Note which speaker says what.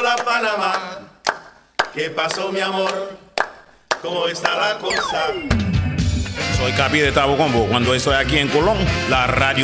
Speaker 1: Hola Panamá, ¿qué pasó mi amor? ¿Cómo está la cosa?
Speaker 2: Soy Capi de Tabo Combo. Cuando estoy aquí en Colón, la radio